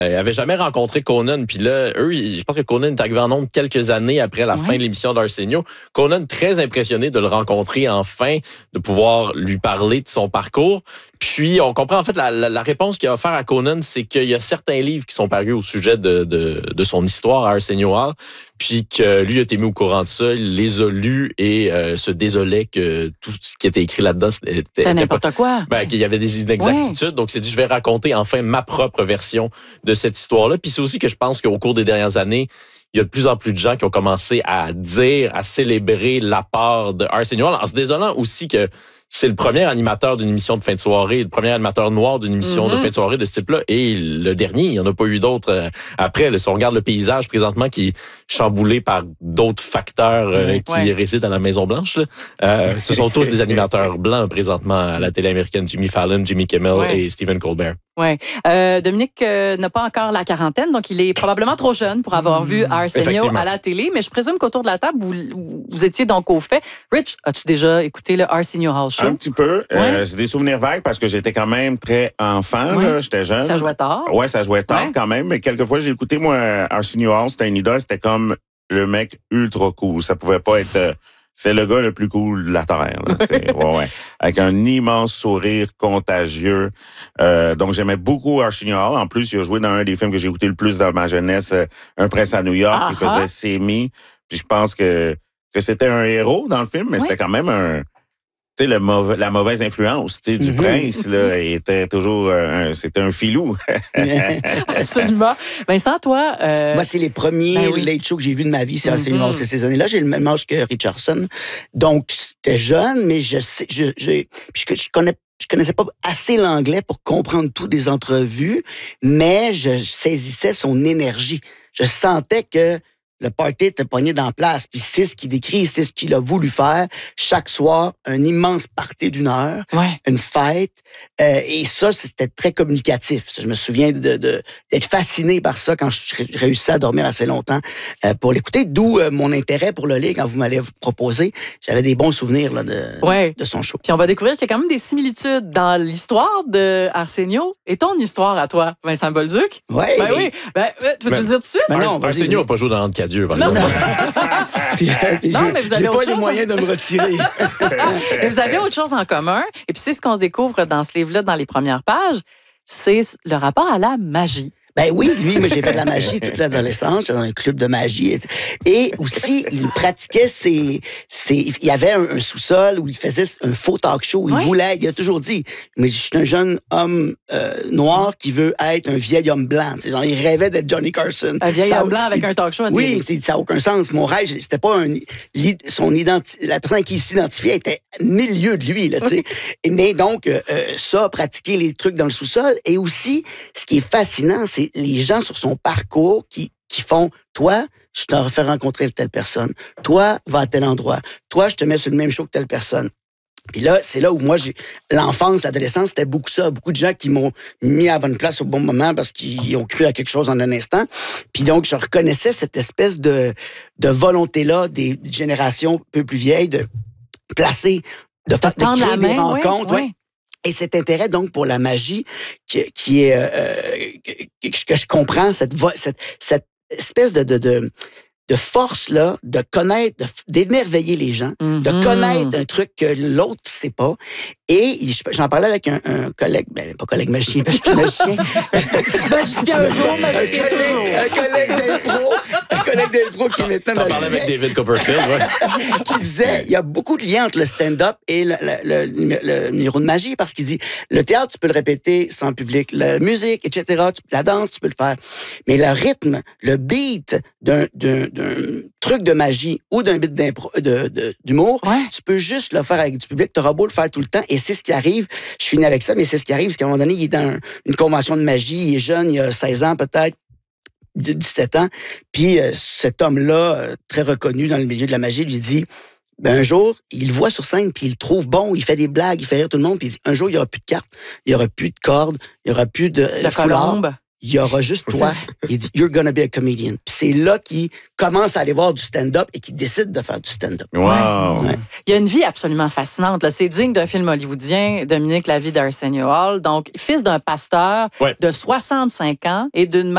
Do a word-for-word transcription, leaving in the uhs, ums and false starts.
euh, avait jamais rencontré Conan. Puis là, eux, je pense que Conan est arrivé en nombre quelques années après la ouais. fin de l'émission d'Arsenio. Conan, très impressionné de le rencontrer enfin, de pouvoir lui parler de son parcours. Puis, on comprend en fait la, la, la réponse qu'il a offert à Conan, c'est qu'il y a certains livres qui sont parus au sujet de, de, de son histoire à Arsenio Hall, puis que lui a été mis au courant de ça, il les a lus et euh, se désolait que tout ce qui était écrit là-dedans était, était n'importe pas, quoi. Ben, qu'il y avait des inexactitudes. Ouais. Donc, il s'est dit, je vais raconter enfin ma propre version de cette histoire-là. Puis c'est aussi que je pense qu'au cours des dernières années, il y a de plus en plus de gens qui ont commencé à dire, à célébrer l'apport de Arsenio Hall, en se désolant aussi que c'est le premier animateur d'une émission de fin de soirée, le premier animateur noir d'une émission mm-hmm. de fin de soirée de ce type-là, et le dernier, il n'y en a pas eu d'autres euh, après. Là, si on regarde le paysage présentement qui est chamboulé par d'autres facteurs euh, qui ouais. résident à la Maison-Blanche, là, euh, ce sont tous des animateurs blancs présentement à la télé américaine, Jimmy Fallon, Jimmy Kimmel ouais. et Stephen Colbert. Oui. Euh, Dominique euh, n'a pas encore la quarantaine, donc il est probablement trop jeune pour avoir vu Arsenio à la télé, mais je présume qu'autour de la table, vous, vous étiez donc au fait. Rich, as-tu déjà écouté le Arsenio Hall Show? Un petit peu. Ouais. Euh, j'ai des souvenirs vagues parce que j'étais quand même très enfant. Ouais. Là, j'étais jeune. Ça jouait tard. Oui, ça jouait tard ouais. quand même, mais quelquefois, j'ai écouté, moi, Arsenio Hall, c'était une idole, c'était comme le mec ultra cool. Ça pouvait pas être... Euh, c'est le gars le plus cool de la Terre. Là. C'est, ouais, ouais. Avec un immense sourire contagieux. Euh, donc, j'aimais beaucoup Arsenio Hall. En plus, il a joué dans un des films que j'ai écouté le plus dans ma jeunesse, Un prince à New York. Uh-huh. Il faisait Semi. Puis je pense que, que c'était un héros dans le film, mais oui. c'était quand même un... Tu sais, le mauvais, la mauvaise influence tu sais, du mm-hmm. prince, là, était toujours... Euh, un, c'était un filou. Absolument. Vincent, toi... Euh... Moi, c'est les premiers ben oui. late shows que j'ai vus de ma vie, c'est Arsenio Hall. C'est ces années-là. J'ai le même âge que Richardson. Donc, j'étais jeune, mais je sais... Je, je, je, je connais Je connaissais pas assez l'anglais pour comprendre tout des entrevues, mais je saisissais son énergie. Je sentais que le party était pogné dans la place. Puis c'est ce qu'il décrit, c'est ce qu'il a voulu faire. Chaque soir, un immense party d'une heure, ouais. une fête. Euh, et ça, c'était très communicatif. Je me souviens de, de, d'être fasciné par ça quand je réussissais à dormir assez longtemps euh, pour l'écouter. D'où euh, mon intérêt pour le lire quand vous m'allez proposer. J'avais des bons souvenirs là, de, ouais. de son show. Puis on va découvrir qu'il y a quand même des similitudes dans l'histoire de Arsenio et ton histoire à toi, Vincent Bolduc. Ouais, ben mais... oui. Ben, tu veux-tu le dire tout de suite? Ben non, Arsenio n'a pas joué dans Dieu, par exemple. puis, puis non, mais vous avez j'ai pas les moyens en... de me retirer. Mais vous avez autre chose en commun. Et puis c'est ce qu'on découvre dans ce livre-là, dans les premières pages, c'est le rapport à la magie. Ben oui, lui, moi, j'ai fait de la magie toute l'adolescence. J'étais dans un club de magie. Et aussi, il pratiquait ses... ses il y avait un, un sous-sol où il faisait un faux talk show. Il ouais. voulait, il a toujours dit, mais je suis un jeune homme euh, noir qui veut être un vieil homme blanc. T'sais, genre, il rêvait d'être Johnny Carson. Un vieil ça, homme blanc avec il, un talk show. Oui, c'est, ça n'a aucun sens. Mon rêve, c'était pas un... Son identi, la personne à qui il s'identifiait était milieu de lui. Là, oui. Mais donc, euh, ça, pratiquer les trucs dans le sous-sol. Et aussi, ce qui est fascinant, c'est les gens sur son parcours qui, qui font « Toi, je t'en fais rencontrer telle personne. Toi, va à tel endroit. Toi, je te mets sur le même show que telle personne. » Puis là, c'est là où moi, j'ai l'enfance, l'adolescence, c'était beaucoup ça. Beaucoup de gens qui m'ont mis à la bonne place au bon moment parce qu'ils ont cru à quelque chose en un instant. Puis donc, je reconnaissais cette espèce de, de volonté-là des générations un peu plus vieilles de placer, de, de, de créer des main, rencontres. Ouais, ouais. Et cet intérêt, donc, pour la magie, qui, qui est, euh, que, que je comprends, cette, cette, cette espèce de, de, de, de force-là, de connaître, de, d'émerveiller les gens, mm-hmm. de connaître un truc que l'autre ne sait pas. Et j'en parlais avec un, un collègue, ben, pas collègue magicien, parce que je suis magicien. Magicien un jour, magicien toujours. Un collègue d'impro, un collègue d'impro qui est maintenant dans le parlais avec David Copperfield, ouais. qui disait, il y a beaucoup de liens entre le stand-up et le, le, le, le numéro de magie, parce qu'il dit, le théâtre, tu peux le répéter sans public, la musique, et cetera, tu, la danse, tu peux le faire. Mais le rythme, le beat d'un, d'un, d'un truc de magie ou d'un beat d'impro, de, de, d'humour, ouais. tu peux juste le faire avec du public, tu auras beau le faire tout le temps, et c'est ce qui arrive. Je finis avec ça, mais c'est ce qui arrive, c'est qu'à un moment donné, il est dans une convention de magie, il est jeune, il a seize ans peut-être, dix-sept ans, puis euh, cet homme-là, euh, très reconnu dans le milieu de la magie, lui dit, ben un jour, il le voit sur scène, puis il le trouve bon, il fait des blagues, il fait rire tout le monde, puis il dit, un jour, il n'y aura plus de cartes, il n'y aura plus de cordes, il n'y aura plus de, de foulard. Il y aura juste toi. Il dit, you're gonna be a comedian. Puis c'est là qu'il commence à aller voir du stand-up et qu'il décide de faire du stand-up. Wow! Ouais. Il y a une vie absolument fascinante. Là. C'est digne d'un film hollywoodien, Dominique, la vie d'Arsenio Hall. Donc, fils d'un pasteur ouais. de soixante-cinq ans et d'une